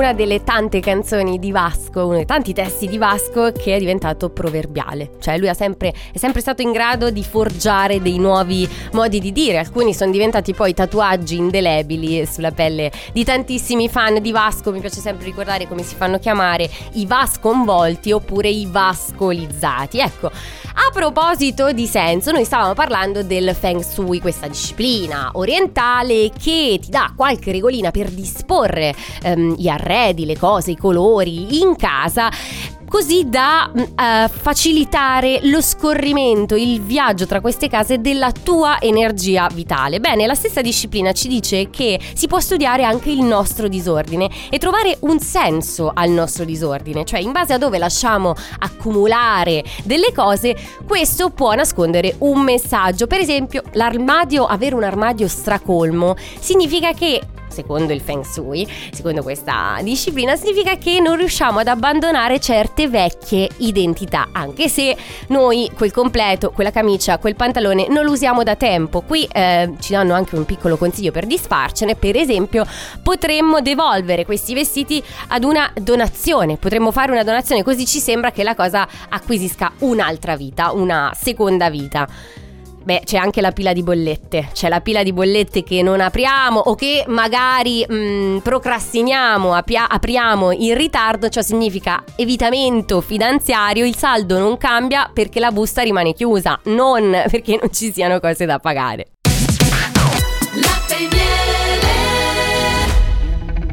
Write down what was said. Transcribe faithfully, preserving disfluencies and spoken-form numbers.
una delle tante canzoni di Vasco, uno dei tanti testi di Vasco che è diventato proverbiale. Cioè lui ha sempre, è sempre stato in grado di forgiare dei nuovi modi di dire. Alcuni sono diventati poi tatuaggi indelebili sulla pelle di tantissimi fan di Vasco. Mi piace sempre ricordare come si fanno chiamare, i vasconvolti oppure i vascolizzati. Ecco, a proposito di senso, noi stavamo parlando del Feng Shui, questa disciplina orientale che ti dà qualche regolina per disporre ehm, gli arredi, le cose, i colori in casa, così da uh, facilitare lo scorrimento, il viaggio tra queste case della tua energia vitale. Bene, la stessa disciplina ci dice che si può studiare anche il nostro disordine e trovare un senso al nostro disordine, cioè in base a dove lasciamo accumulare delle cose, questo può nascondere un messaggio. Per esempio, l'armadio, avere un armadio stracolmo significa che, secondo il Feng Shui, secondo questa disciplina, significa che non riusciamo ad abbandonare certe vecchie identità, anche se noi quel completo, quella camicia, quel pantalone non lo usiamo da tempo. Qui eh, ci danno anche un piccolo consiglio per disfarcene. Per esempio, potremmo devolvere questi vestiti ad una donazione, potremmo fare una donazione, così ci sembra che la cosa acquisisca un'altra vita, una seconda vita. Beh, c'è anche la pila di bollette, c'è la pila di bollette che non apriamo o che magari mh, procrastiniamo, apia- apriamo in ritardo. Ciò significa evitamento finanziario, il saldo non cambia perché la busta rimane chiusa, non perché non ci siano cose da pagare.